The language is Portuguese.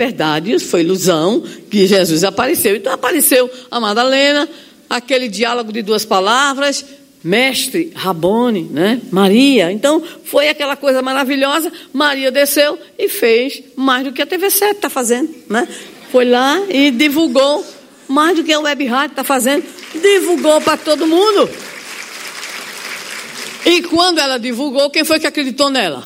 verdade, foi ilusão que Jesus apareceu. Então apareceu a Madalena, aquele diálogo de 2 palavras, mestre, Rabone, né? Maria. Então foi aquela coisa maravilhosa. Maria desceu e fez mais do que a TV7 está fazendo, né? Foi lá e divulgou mais do que a Web Rádio está fazendo, divulgou para todo mundo. E quando ela divulgou, quem foi que acreditou nela?